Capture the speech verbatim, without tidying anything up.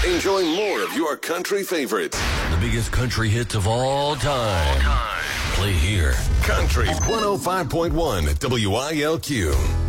Enjoy more of your country favorites. The biggest country hits of all time. Play here. Country one oh five point one W I L Q.